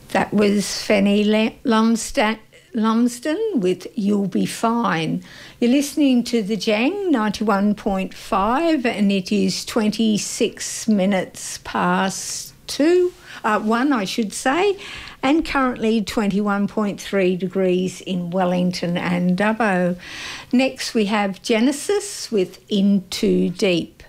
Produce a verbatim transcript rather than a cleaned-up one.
That was Fanny Lumsden, Lumsden with You'll Be Fine. You're listening to The Jang ninety-one point five and it is twenty-six minutes past two, uh, one I should say, and currently twenty-one point three degrees in Wellington and Dubbo. Next we have Genesis with In Too Deep.